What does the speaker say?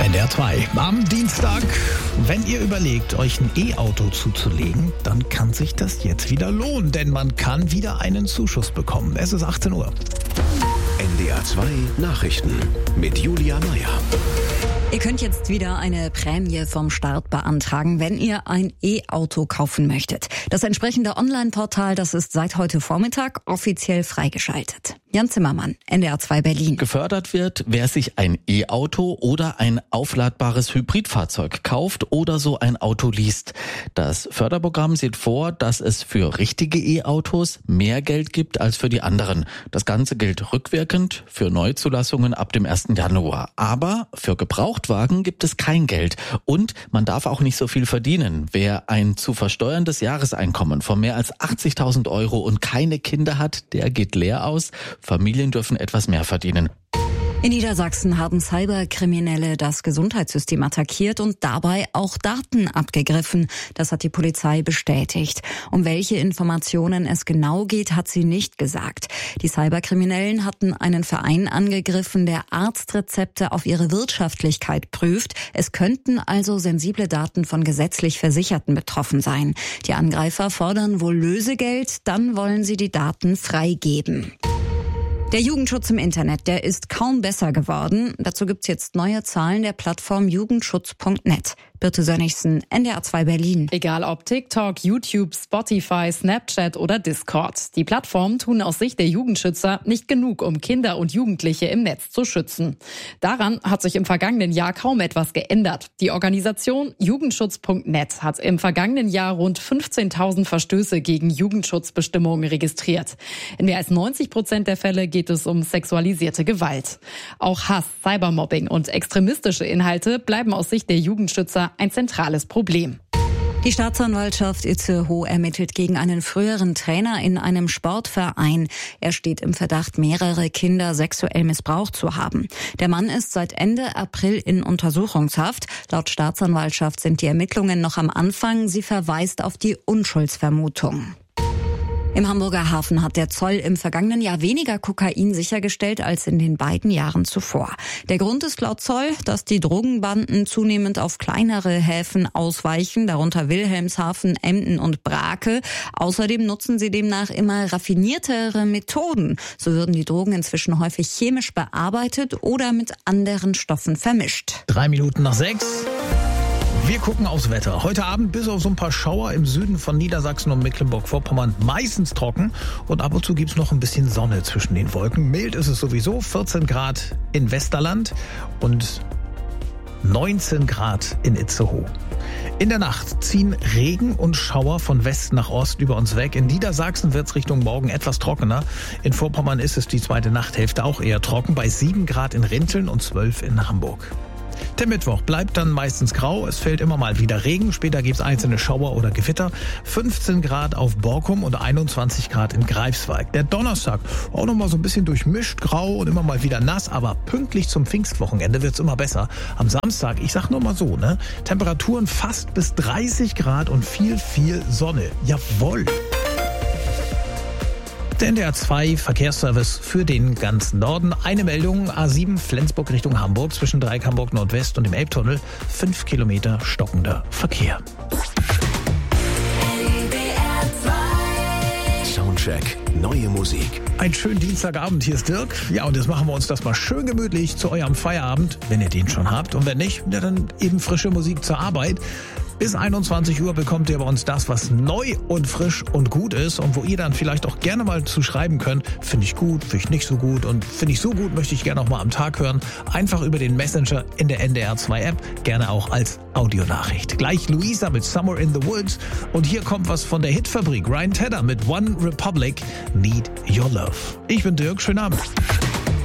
NDR 2. Am Dienstag, wenn ihr überlegt, euch ein E-Auto zuzulegen, dann kann sich das jetzt wieder lohnen, denn man kann wieder einen Zuschuss bekommen. Es ist 18 Uhr. NDR 2 Nachrichten mit Julia Meyer. Ihr könnt jetzt wieder eine Prämie vom Staat beantragen, wenn ihr ein E-Auto kaufen möchtet. Das entsprechende Online-Portal, das ist seit heute Vormittag offiziell freigeschaltet. Jan Zimmermann, NDR 2 Berlin. Gefördert wird, wer sich ein E-Auto oder ein aufladbares Hybridfahrzeug kauft oder so ein Auto least. Das Förderprogramm sieht vor, dass es für richtige E-Autos mehr Geld gibt als für die anderen. Das Ganze gilt rückwirkend für Neuzulassungen ab dem 1. Januar. Aber für Gebrauchtwagen gibt es kein Geld. Und man darf auch nicht so viel verdienen. Wer ein zu versteuerndes Jahreseinkommen von mehr als 80.000 Euro und keine Kinder hat, der geht leer aus. Familien dürfen etwas mehr verdienen. In Niedersachsen haben Cyberkriminelle das Gesundheitssystem attackiert und dabei auch Daten abgegriffen. Das hat die Polizei bestätigt. Um welche Informationen es genau geht, hat sie nicht gesagt. Die Cyberkriminellen hatten einen Verein angegriffen, der Arztrezepte auf ihre Wirtschaftlichkeit prüft. Es könnten also sensible Daten von gesetzlich Versicherten betroffen sein. Die Angreifer fordern wohl Lösegeld, dann wollen sie die Daten freigeben. Der Jugendschutz im Internet, der ist kaum besser geworden. Dazu gibt's jetzt neue Zahlen der Plattform jugendschutz.net. Birte Sönnigsen, NDR 2 Berlin. Egal ob TikTok, YouTube, Spotify, Snapchat oder Discord. Die Plattformen tun aus Sicht der Jugendschützer nicht genug, um Kinder und Jugendliche im Netz zu schützen. Daran hat sich im vergangenen Jahr kaum etwas geändert. Die Organisation jugendschutz.net hat im vergangenen Jahr rund 15.000 Verstöße gegen Jugendschutzbestimmungen registriert. In mehr als 90% der Fälle geht es um sexualisierte Gewalt. Auch Hass, Cybermobbing und extremistische Inhalte bleiben aus Sicht der Jugendschützer ein zentrales Problem. Die Staatsanwaltschaft Itzehoe ermittelt gegen einen früheren Trainer in einem Sportverein. Er steht im Verdacht, mehrere Kinder sexuell missbraucht zu haben. Der Mann ist seit Ende April in Untersuchungshaft. Laut Staatsanwaltschaft sind die Ermittlungen noch am Anfang. Sie verweist auf die Unschuldsvermutung. Im Hamburger Hafen hat der Zoll im vergangenen Jahr weniger Kokain sichergestellt als in den beiden Jahren zuvor. Der Grund ist laut Zoll, dass die Drogenbanden zunehmend auf kleinere Häfen ausweichen, darunter Wilhelmshaven, Emden und Brake. Außerdem nutzen sie demnach immer raffiniertere Methoden. So würden die Drogen inzwischen häufig chemisch bearbeitet oder mit anderen Stoffen vermischt. 6:03. Wir gucken aufs Wetter. Heute Abend bis auf so ein paar Schauer im Süden von Niedersachsen und Mecklenburg-Vorpommern meistens trocken und ab und zu gibt's noch ein bisschen Sonne zwischen den Wolken. Mild ist es sowieso, 14 Grad in Westerland und 19 Grad in Itzehoe. In der Nacht ziehen Regen und Schauer von West nach Ost über uns weg. In Niedersachsen wird's Richtung Morgen etwas trockener. In Vorpommern ist es die zweite Nachthälfte auch eher trocken, bei 7 Grad in Rinteln und 12 in Hamburg. Der Mittwoch bleibt dann meistens grau, es fällt immer mal wieder Regen, später gibt's einzelne Schauer oder Gewitter. 15 Grad auf Borkum und 21 Grad in Greifswald. Der Donnerstag auch noch mal so ein bisschen durchmischt, grau und immer mal wieder nass, aber pünktlich zum Pfingstwochenende wird's immer besser. Am Samstag, ich sag nur mal so, Temperaturen fast bis 30 Grad und viel Sonne. Jawohl! Der NDR 2 Verkehrsservice für den ganzen Norden. Eine Meldung, A7 Flensburg Richtung Hamburg zwischen Dreieck Hamburg Nordwest und dem Elbtunnel. 5 Kilometer stockender Verkehr. Soundcheck, neue Musik. Einen schönen Dienstagabend, hier ist Dirk. Ja, und jetzt machen wir uns das mal schön gemütlich zu eurem Feierabend, wenn ihr den schon habt. Und wenn nicht, ja, dann eben frische Musik zur Arbeit. Bis 21 Uhr bekommt ihr bei uns das, was neu und frisch und gut ist und wo ihr dann vielleicht auch gerne mal zu schreiben könnt, finde ich gut, finde ich nicht so gut und finde ich so gut, möchte ich gerne auch mal am Tag hören. Einfach über den Messenger in der NDR 2 App, gerne auch als Audionachricht. Gleich Luisa mit Somewhere in the Woods und hier kommt was von der Hitfabrik. Ryan Tedder mit One Republic, Need Your Love. Ich bin Dirk, schönen Abend.